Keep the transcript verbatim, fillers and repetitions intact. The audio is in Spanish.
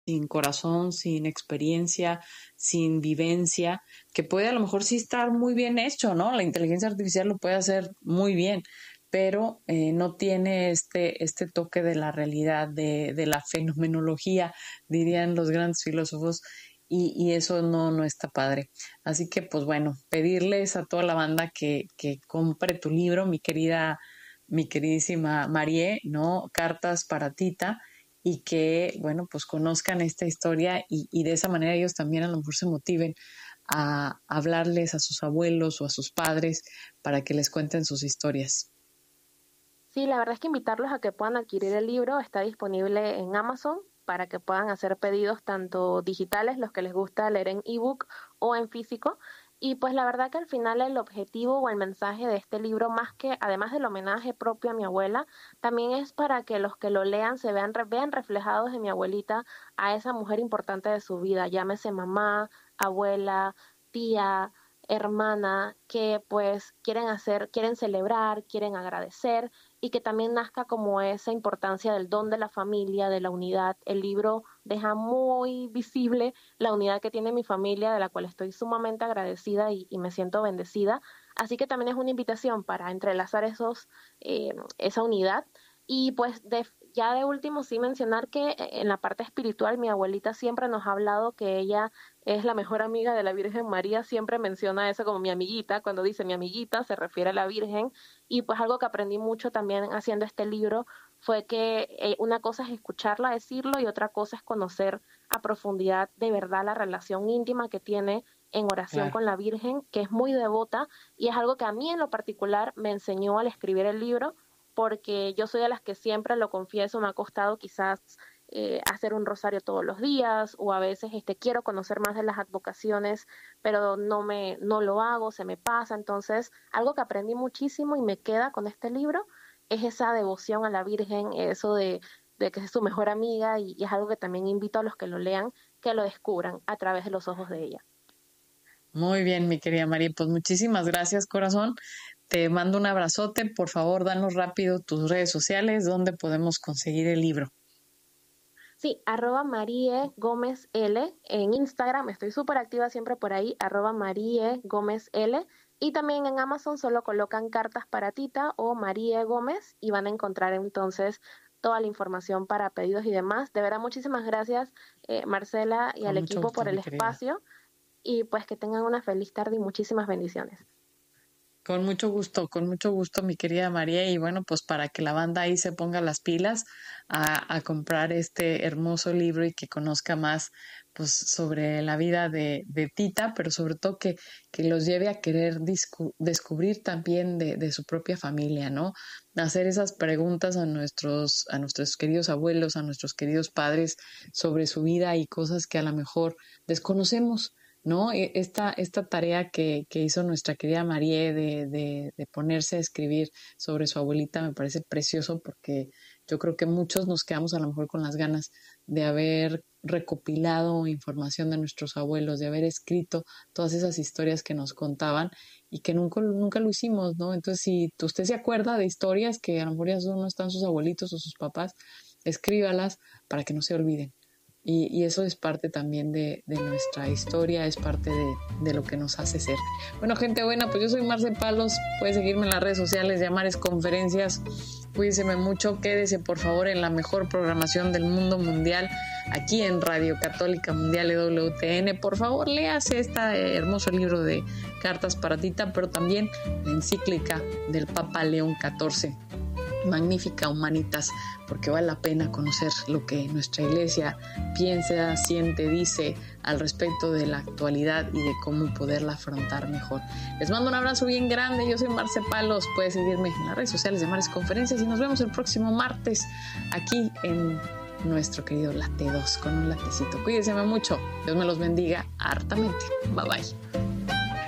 sin corazón, sin experiencia, sin vivencia, que puede a lo mejor sí estar muy bien hecho, ¿no? La inteligencia artificial lo puede hacer muy bien, pero eh, no tiene este, este toque de la realidad, de, de la fenomenología, dirían los grandes filósofos, y, y eso no, no está padre. Así que, pues bueno, pedirles a toda la banda que, que compre tu libro, mi querida, mi queridísima Marie, ¿no? Cartas para Tita, y que, bueno, pues conozcan esta historia y, y de esa manera ellos también a lo mejor se motiven a hablarles a sus abuelos o a sus padres para que les cuenten sus historias. Sí, la verdad es que invitarlos a que puedan adquirir el libro. Está disponible en Amazon para que puedan hacer pedidos tanto digitales, los que les gusta leer en ebook o en físico. Y pues la verdad que al final el objetivo o el mensaje de este libro, más que además del homenaje propio a mi abuela, también es para que los que lo lean se vean, vean reflejados en mi abuelita a esa mujer importante de su vida, llámese mamá, abuela, tía, hermana, que pues quieren hacer, quieren celebrar, quieren agradecer y que también nazca como esa importancia del don de la familia, de la unidad. El libro deja muy visible la unidad que tiene mi familia, de la cual estoy sumamente agradecida y, y me siento bendecida. Así que también es una invitación para entrelazar esos, eh, esa unidad. Y pues de, ya de último sí mencionar que en la parte espiritual mi abuelita siempre nos ha hablado que ella es la mejor amiga de la Virgen María, siempre menciona eso como mi amiguita, cuando dice mi amiguita se refiere a la Virgen, y pues algo que aprendí mucho también haciendo este libro fue que eh, una cosa es escucharla decirlo y otra cosa es conocer a profundidad de verdad la relación íntima que tiene en oración Claro. con la Virgen, que es muy devota y es algo que a mí en lo particular me enseñó al escribir el libro, porque yo soy de las que siempre, lo confieso, me ha costado quizás eh, hacer un rosario todos los días o a veces este, quiero conocer más de las advocaciones, pero no, me, no lo hago, se me pasa. Entonces, algo que aprendí muchísimo y me queda con este libro es esa devoción a la Virgen, eso de, de que es su mejor amiga y, y es algo que también invito a los que lo lean, que lo descubran a través de los ojos de ella. Muy bien, mi querida María, pues muchísimas gracias, corazón. Te mando un abrazote. Por favor, danos rápido tus redes sociales, donde podemos conseguir el libro. Sí, arroba Marie Gómez L en Instagram, estoy súper activa siempre por ahí, arroba Marie Gómez L. Y también en Amazon solo colocan Cartas para Tita o Marie Gómez y van a encontrar entonces toda la información para pedidos y demás. De verdad, muchísimas gracias, eh, Marcela, y Con al mucho equipo gusto, por el mi querida. espacio. Y pues que tengan una feliz tarde y muchísimas bendiciones. Con mucho gusto, con mucho gusto, mi querida María. Y bueno, pues para que la banda ahí se ponga las pilas a, a comprar este hermoso libro y que conozca más pues sobre la vida de, de Tita, pero sobre todo que, que los lleve a querer discu- descubrir también de, de su propia familia, ¿no? Hacer esas preguntas a nuestros, a nuestros queridos abuelos, a nuestros queridos padres sobre su vida y cosas que a lo mejor desconocemos, ¿no? Esta, esta tarea que, que hizo nuestra querida Marie de, de, de ponerse a escribir sobre su abuelita me parece precioso, porque yo creo que muchos nos quedamos a lo mejor con las ganas de haber recopilado información de nuestros abuelos, de haber escrito todas esas historias que nos contaban y que nunca, nunca lo hicimos, ¿no? Entonces, si usted se acuerda de historias que a lo mejor ya no están sus abuelitos o sus papás, escríbalas para que no se olviden. Y, y eso es parte también de, de nuestra historia, es parte de, de lo que nos hace ser. Bueno, gente buena, pues yo soy Marce Palos, pueden seguirme en las redes sociales, Yamares Conferencias. Cuídense mucho, quédese por favor en la mejor programación del mundo mundial, aquí en Radio Católica Mundial E W T N. Por favor, léase este hermoso libro de Cartas para Tita, pero también la encíclica del Papa León catorce. Magnífica, Humanitas, porque vale la pena conocer lo que nuestra iglesia piensa, siente, dice al respecto de la actualidad y de cómo poderla afrontar mejor. Les mando un abrazo bien grande, yo soy Marce Palos, puedes seguirme en las redes sociales de Mares Conferencias y nos vemos el próximo martes aquí en nuestro querido Late dos con un latecito. Cuídense mucho, Dios me los bendiga hartamente. Bye bye.